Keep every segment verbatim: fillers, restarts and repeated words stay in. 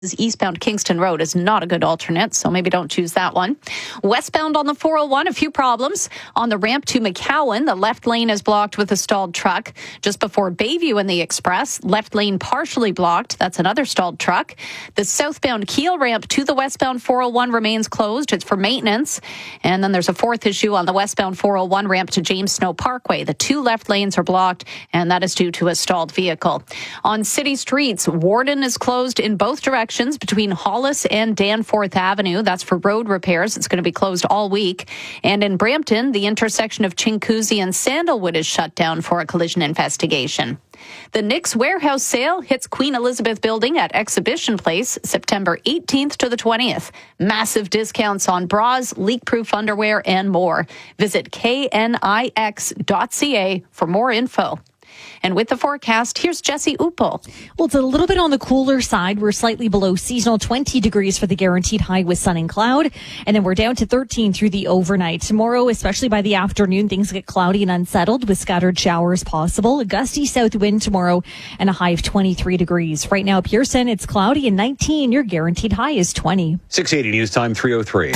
Eastbound Kingston Road is not a good alternate, so maybe don't choose that one. Westbound on the four oh one, a few problems. On the ramp to McCowan, the left lane is blocked with a stalled truck. Just before Bayview in the Express, left lane partially blocked. That's another stalled truck. The southbound Keel ramp to the westbound four oh one remains closed. It's for maintenance. And then there's a fourth issue on the westbound four oh one ramp to James Snow Parkway. The two left lanes are blocked, and that is due to a stalled vehicle. On city streets, Warden is closed in both directions between Hollis and Danforth Avenue. That's for road repairs. It's going to be closed all week. And in Brampton, the intersection of Chincoosea and Sandalwood is shut down for a collision investigation. The Knix warehouse sale hits Queen Elizabeth Building at Exhibition Place September eighteenth to the twentieth. Massive discounts on bras, leak-proof underwear, and more. Visit K N I X dot C A for more info. And with the forecast, here's Jesse Uppel. Well, it's a little bit on the cooler side. We're slightly below seasonal, twenty degrees for the guaranteed high with sun and cloud. And then we're down to thirteen through the overnight. Tomorrow, especially by the afternoon, things get cloudy and unsettled with scattered showers possible. A gusty south wind tomorrow and a high of twenty-three degrees. Right now, Pearson, it's cloudy and nineteen. Your guaranteed high is twenty. six eighty News Time three oh three.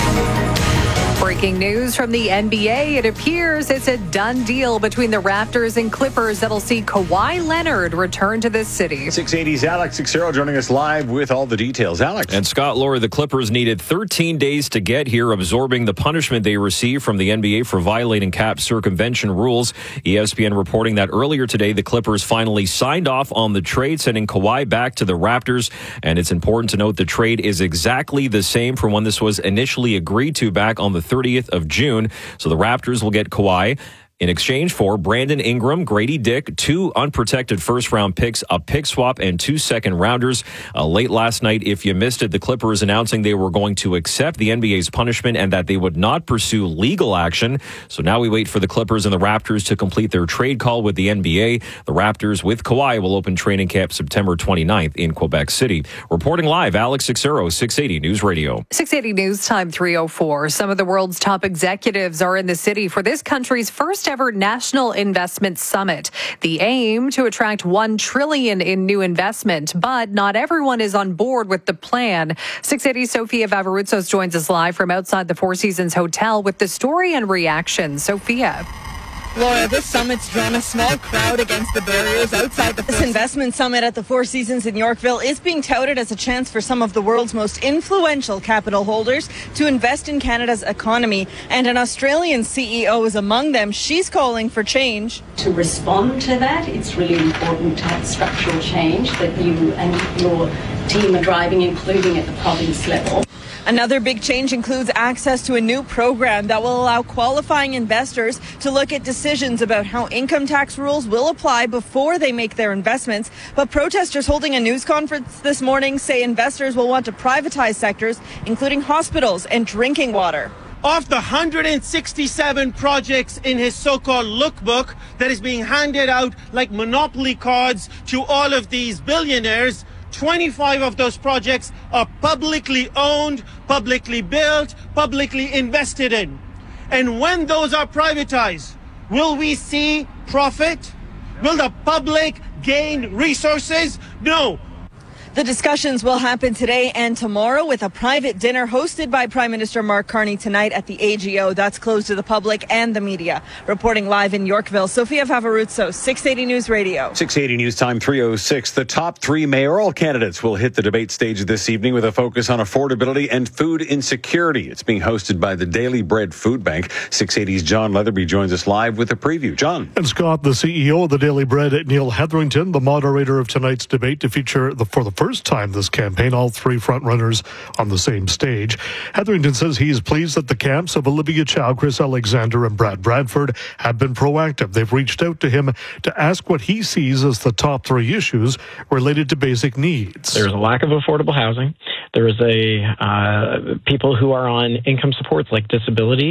Breaking news from the N B A. It appears it's a done deal between the Raptors and Clippers that'll see Kawhi Leonard return to this city. six eighty's Alex Sixero joining us live with all the details. Alex. And Scott Laurie, the Clippers needed thirteen days to get here, absorbing the punishment they received from the N B A for violating cap circumvention rules. E S P N reporting that earlier today, the Clippers finally signed off on the trade, sending Kawhi back to the Raptors. And it's important to note the trade is exactly the same from when this was initially agreed to back on the thirtieth of June. So the Raptors will get Kawhi in exchange for Brandon Ingram, Grady Dick, two unprotected first-round picks, a pick swap, and two second-rounders. Uh, late last night, if you missed it, the Clippers announcing they were going to accept the N B A's punishment and that they would not pursue legal action. So now we wait for the Clippers and the Raptors to complete their trade call with the N B A. The Raptors with Kawhi will open training camp September twenty-ninth in Quebec City. Reporting live, Alex Sixero, six eighty News Radio. six eighty News Time three oh four. Some of the world's top executives are in the city for this country's first ever National Investment Summit. The aim to attract one trillion dollars in new investment, but not everyone is on board with the plan. six eighty Sofia Vavarutsos joins us live from outside the Four Seasons Hotel with the story and reaction. Sophia. Laura, this summit's drawn a small crowd against the barriers outside the... This investment summit at the Four Seasons in Yorkville is being touted as a chance for some of the world's most influential capital holders to invest in Canada's economy. And an Australian C E O is among them. She's calling for change. To respond to that, it's really important to have structural change that you and your team are driving, including at the province level. Another big change includes access to a new program that will allow qualifying investors to look at decisions about how income tax rules will apply before they make their investments. But protesters holding a news conference this morning say investors will want to privatize sectors, including hospitals and drinking water. Of the one hundred sixty-seven projects in his so-called lookbook that is being handed out like monopoly cards to all of these billionaires, twenty-five of those projects are publicly owned, publicly built, publicly invested in. And when those are privatized, will we see profit? Will the public gain resources? No. The discussions will happen today and tomorrow with a private dinner hosted by Prime Minister Mark Carney tonight at the A G O. That's closed to the public and the media. Reporting live in Yorkville, Sofia Vavarutsos, six eighty News Radio. six eighty News Time three oh six. The top three mayoral candidates will hit the debate stage this evening with a focus on affordability and food insecurity. It's being hosted by the Daily Bread Food Bank. six eighty's John Leatherby joins us live with a preview. John. And Scott, the C E O of the Daily Bread, Neil Hetherington, the moderator of tonight's debate to feature the for the first time this campaign, all three frontrunners on the same stage. Hetherington says he is pleased that the camps of Olivia Chow, Chris Alexander, and Brad Bradford have been proactive. They've reached out to him to ask what he sees as the top three issues related to basic needs. There's a lack of affordable housing. There is a uh, people who are on income supports like disability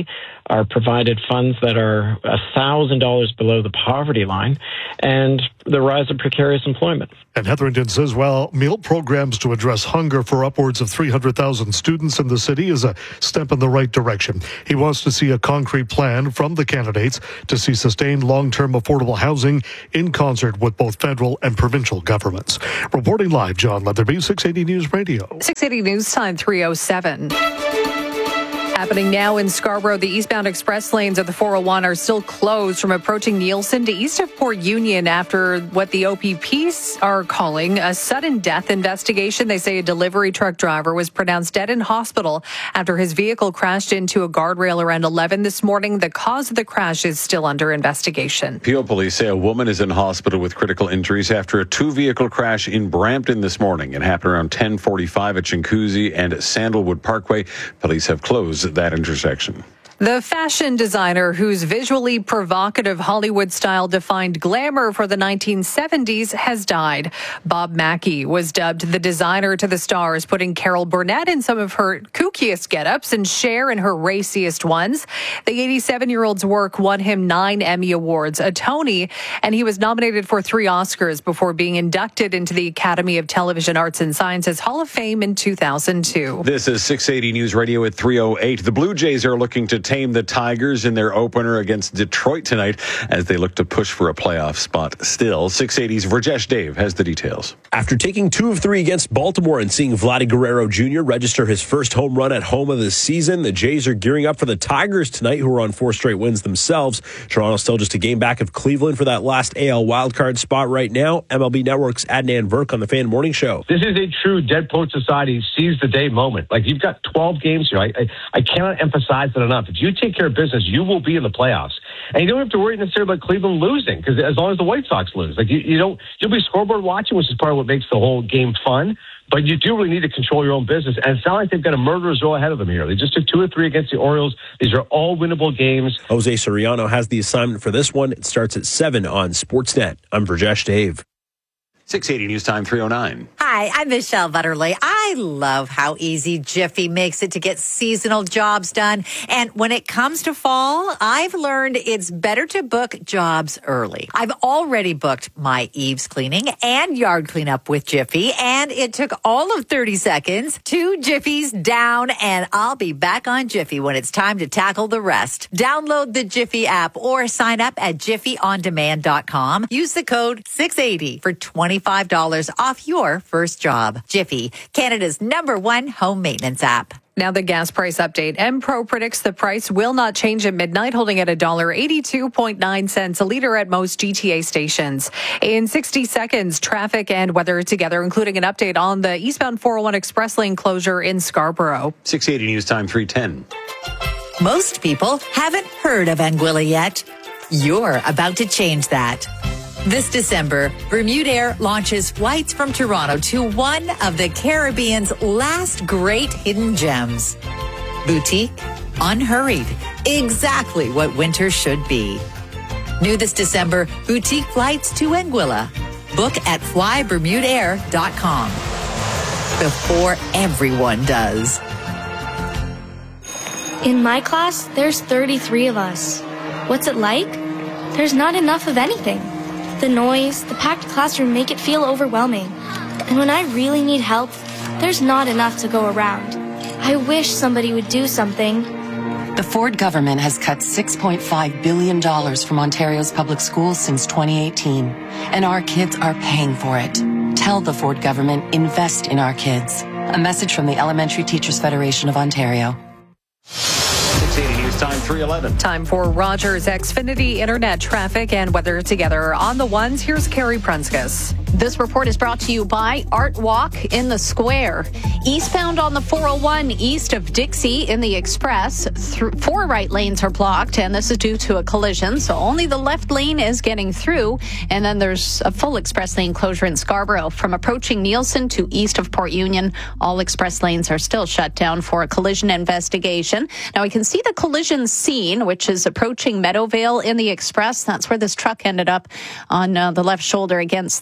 are provided funds that are one thousand dollars below the poverty line, and the rise of precarious employment. And Hetherington says while meal programs to address hunger for upwards of three hundred thousand students in the city is a step in the right direction, he wants to see a concrete plan from the candidates to see sustained long-term affordable housing in concert with both federal and provincial governments. Reporting live, John Leatherby, six eighty News Radio. six eighty News Time, three oh seven. Happening now in Scarborough, the eastbound express lanes of the four oh one are still closed from approaching Nielsen to east of Port Union after what the O P Ps are calling a sudden death investigation. They say a delivery truck driver was pronounced dead in hospital after his vehicle crashed into a guardrail around eleven this morning. The cause of the crash is still under investigation. Peel police say a woman is in hospital with critical injuries after a two-vehicle crash in Brampton this morning. It happened around ten forty-five at Chinguacousy and Sandalwood Parkway. Police have closed that intersection. The fashion designer whose visually provocative Hollywood-style defined glamour for the nineteen seventies has died. Bob Mackie was dubbed the designer to the stars, putting Carol Burnett in some of her kookiest get-ups and Cher in her raciest ones. The eighty-seven-year-old's work won him nine Emmy Awards, a Tony, and he was nominated for three Oscars before being inducted into the Academy of Television Arts and Sciences Hall of Fame in two thousand two. This is six eighty News Radio at three oh eight. The Blue Jays are looking to tame the Tigers in their opener against Detroit tonight as they look to push for a playoff spot still. six eighty's Rajesh Dave has the details. After taking two of three against Baltimore and seeing Vladdy Guerrero Junior register his first home run at home of the season, the Jays are gearing up for the Tigers tonight, who are on four straight wins themselves. Toronto still just a game back of Cleveland for that last A L wildcard spot right now. M L B Network's Adnan Virk on the Fan Morning Show. This is a true Dead Poet Society seize the day moment. Like, you've got twelve games here. I, I, I cannot emphasize that enough. If you take care of business, you will be in the playoffs. And you don't have to worry necessarily about Cleveland losing, because as long as the White Sox lose, like you, you don't, you'll be scoreboard watching, which is part of what makes the whole game fun. But you do really need to control your own business. And it's not like they've got a murderer's row ahead of them here. They just took two or three against the Orioles. These are all winnable games. Jose Soriano has the assignment for this one. It starts at seven on Sportsnet. I'm Rajesh Dave. six eighty News Time, three oh nine. Hi, I'm Michelle Butterly. I love how easy Jiffy makes it to get seasonal jobs done. And when it comes to fall, I've learned it's better to book jobs early. I've already booked my eaves cleaning and yard cleanup with Jiffy, and it took all of thirty seconds. Two Jiffies down, and I'll be back on Jiffy when it's time to tackle the rest. Download the Jiffy app or sign up at jiffy on demand dot com. Use the code six eighty for twenty-five dollars off your first job. Jiffy, Canada's number one home maintenance app. Now the gas price update. M-Pro predicts the price will not change at midnight, holding at one dollar eighty-two point nine cents a litre at most G T A stations. In sixty seconds, traffic and weather together, including an update on the eastbound four oh one express lane closure in Scarborough. six eighty News Time, three ten. Most people haven't heard of Anguilla yet. You're about to change that. This December, Bermudair launches flights from Toronto to one of the Caribbean's last great hidden gems. Boutique, unhurried, exactly what winter should be. New this December, boutique flights to Anguilla. Book at fly bermudair dot com. Before everyone does. In my class, there's thirty-three of us. What's it like? There's not enough of anything. The noise, the packed classroom make it feel overwhelming. And when I really need help, there's not enough to go around. I wish somebody would do something. The Ford government has cut six point five billion dollars from Ontario's public schools since twenty eighteen. And our kids are paying for it. Tell the Ford government, invest in our kids. A message from the Elementary Teachers Federation of Ontario. six eighty News Time, three eleven. Time for Rogers Xfinity Internet traffic and weather together. On the ones, here's Carrie Prunskis. This report is brought to you by Art Walk in the Square. Eastbound on the four oh one east of Dixie in the Express, th- four right lanes are blocked, and this is due to a collision, so only the left lane is getting through. And then there's a full express lane closure in Scarborough. From approaching Nielsen to east of Port Union, all express lanes are still shut down for a collision investigation. Now we can see the collision scene, which is approaching Meadowvale in the Express. That's where this truck ended up on uh, the left shoulder against the uh,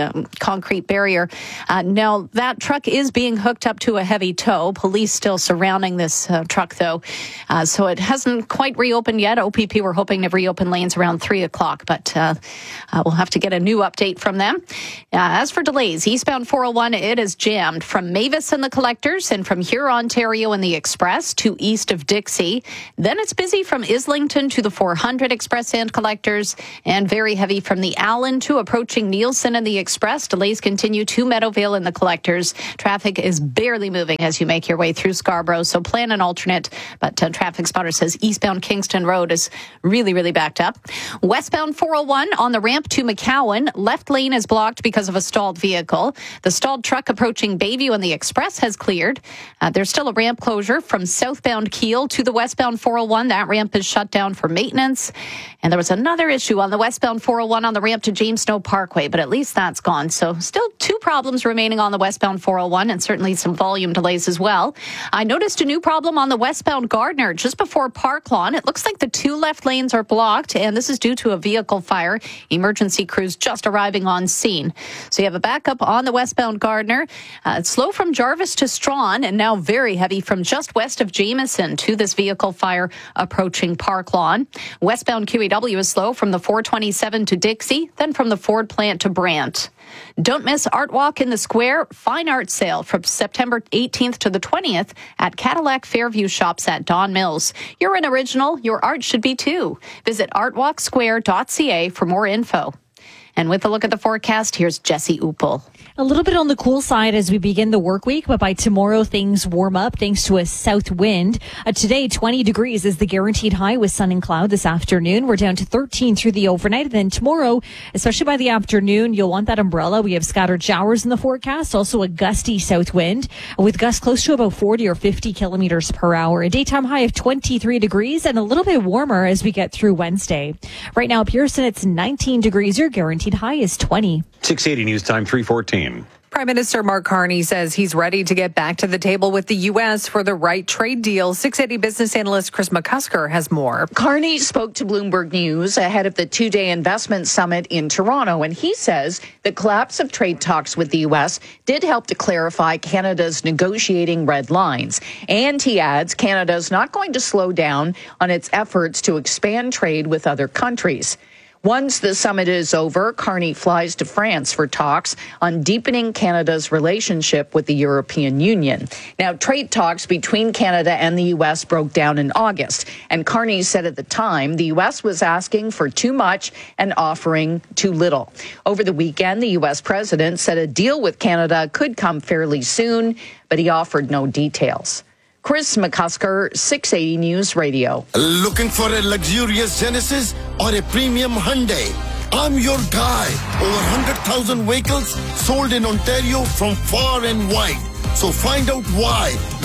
um, concrete barrier. Uh, now, that truck is being hooked up to a heavy tow. Police still surrounding this uh, truck, though. Uh, so it hasn't quite reopened yet. O P P were hoping to reopen lanes around three o'clock, but uh, uh, we'll have to get a new update from them. Uh, as for delays, eastbound four oh one, it is jammed from Mavis and the Collectors and from Huron, Ontario and the Express to east of Dixie. Then it's busy from Islington to the four hundred Express and Collectors, and very heavy from the Allen to approaching Nielsen and the Express. Delays continue to Meadowvale and the Collectors. Traffic is barely moving as you make your way through Scarborough, so plan an alternate. But uh, Traffic Spotter says eastbound Kingston Road is really, really backed up. Westbound four oh one on the ramp to McCowan, left lane is blocked because of a stalled vehicle. The stalled truck approaching Bayview and the Express has cleared. Uh, there's still a ramp closure from southbound Kiel to the westbound four oh one. That ramp is shut down for maintenance. And there was another issue on the westbound four oh one on the ramp to James Snow Parkway, but at least that's gone. So still two problems remaining on the westbound four oh one, and certainly some volume delays as well. I noticed a new problem on the westbound Gardner just before Park Lawn. It looks like the two left lanes are blocked, and this is due to a vehicle fire. Emergency crews just arriving on scene. So you have a backup on the westbound Gardner. Uh, it's slow from Jarvis to Strawn, and now very heavy from just west of Jameson to this vehicle fire approaching Park Lawn. Westbound Q E W is slow from the four twenty-seven to Dixie, then from the Ford plant to Brant. Don't miss Art Walk in the Square Fine Art Sale from September eighteenth to the twentieth at Cadillac Fairview Shops at Don Mills. You're an original, your art should be too. Visit art walk square dot c a for more info. And with a look at the forecast, here's Jesse Upel. A little bit on the cool side as we begin the work week, but by tomorrow things warm up thanks to a south wind. Uh, today, twenty degrees is the guaranteed high with sun and cloud this afternoon. We're down to thirteen through the overnight. And then tomorrow, especially by the afternoon, you'll want that umbrella. We have scattered showers in the forecast, also a gusty south wind with gusts close to about forty or fifty kilometers per hour. A daytime high of twenty-three degrees and a little bit warmer as we get through Wednesday. Right now, Pearson, it's nineteen degrees. Your guaranteed high is twenty. six eighty News Time, three fourteen. Prime Minister Mark Carney says he's ready to get back to the table with the U S for the right trade deal. six eighty business analyst Chris McCusker has more. Carney spoke to Bloomberg News ahead of the two-day investment summit in Toronto, and he says the collapse of trade talks with the U S did help to clarify Canada's negotiating red lines. And he adds Canada's not going to slow down on its efforts to expand trade with other countries. Once the summit is over, Carney flies to France for talks on deepening Canada's relationship with the European Union. Now, trade talks between Canada and the U S broke down in August, and Carney said at the time the U S was asking for too much and offering too little. Over the weekend, the U S president said a deal with Canada could come fairly soon, but he offered no details. Chris McCusker, six eighty News Radio. Looking for a luxurious Genesis or a premium Hyundai? I'm your guy. Over one hundred thousand vehicles sold in Ontario from far and wide. So find out why